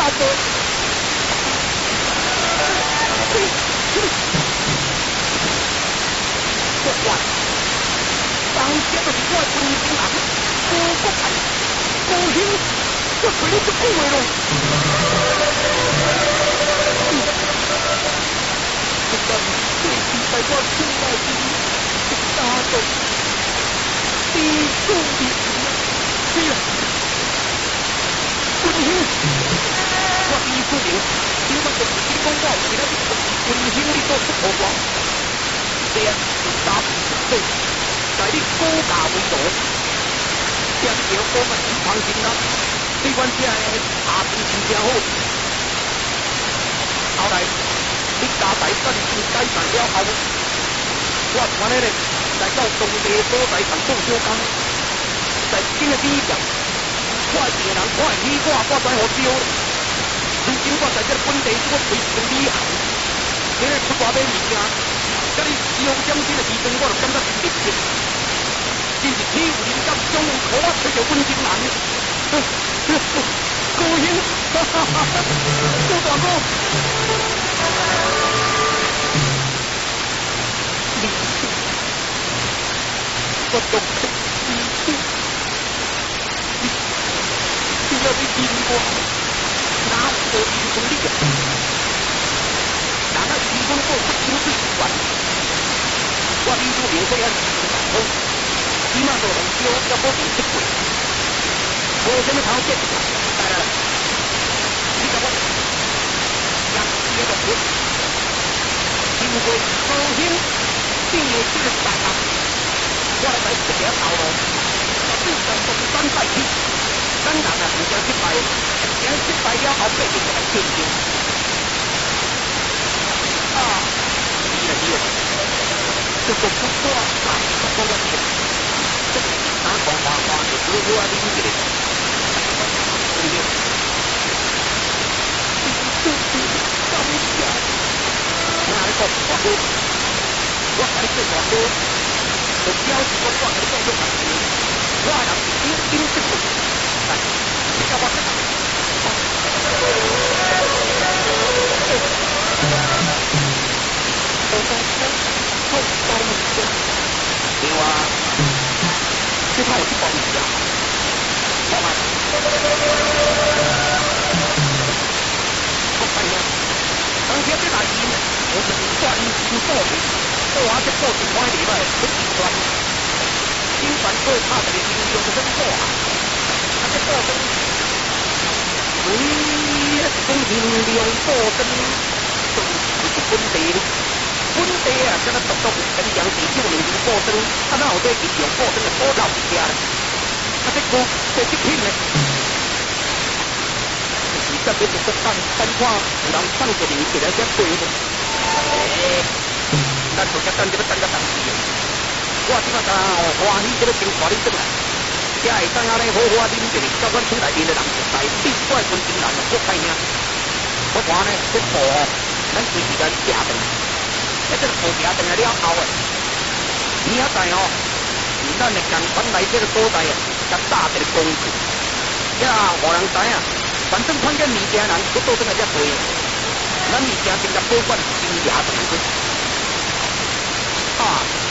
大哥。我管，当家就是我的军人，高国派，高兴，我随你就讲话咯。这个最近在我心内是打动，地主的，是啊，军兄，我第一次听，听我就是听讲我为了军兄你做出头光。这样就打不死，在你高价为主，点着我们很放心啦。你管这下边真正好，后来你家财产权解散了后，我原来咧来到当地所在场做小工，在今个第一站，我一个人我系你我在何招？如今我在这本地我推行旅行，今日出外买物件。甲你使用奖金的时阵，我就感觉真热切，真是体有人感种可我吹着阮金人。高兴，高大哥，我懂得，你要你听我，哪有你从你啊？哪那时分过不清是习惯。我比如明说要自己打工，起码做人少，要保证出轨。无什么头结，来，你甲我也接落去，因为高兴定的这个大人，我来这条道路，就算东山再起，咱人啊唔惊失败，惊失败了后背就来见证。啊，你了。这个不错啊，这个是，这个拿光花花就不是我领的，对不对？这是当下，我来说大哥，我来说大哥，我表示我挂在这个行业，我人是顶这个，来，你看我这个。好保密的，对哇？这套是保密的，好吗？我看呀，当天这大事呢，我是专心做的，我这做是快礼拜不计算，经常做差的应用的真多啊，这做真，唯一公平量做真，就是本地的。本地啊，敢若独独跟杨氏种两斤果灯，啊，哪有这一样果灯的果老一家咧？啊，这个这极品咧，就是这边就是等看有人放一零起来才贵的。咱就等这个等个当时，我即马刚哦欢喜这个经带你转来，也会当下咧好好啉一个，交阮厝内面的人就知，你我本金人我太兄，我看呢这步哦，咱随时间行动。这个步行等下了后诶，你也知哦，咱的共款来这个所在啊，甲打一个工具，也互人知影，反正看见物件人，佫倒转来遮多，咱物件先甲保管先抓转去，啊。